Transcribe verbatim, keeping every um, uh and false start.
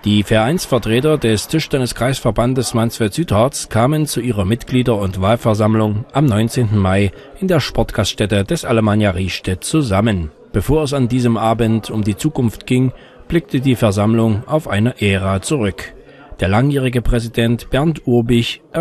Die Vereinsvertreter des Tischtennis-Kreisverbandes Mansfeld-Südharz kamen zu ihrer Mitglieder- und Wahlversammlung am neunzehnten Mai in der Sportgaststätte des Alemannia Riestedt zusammen. Bevor es an diesem Abend um die Zukunft ging, blickte die Versammlung auf eine Ära zurück. Der langjährige Präsident Bernd Urbich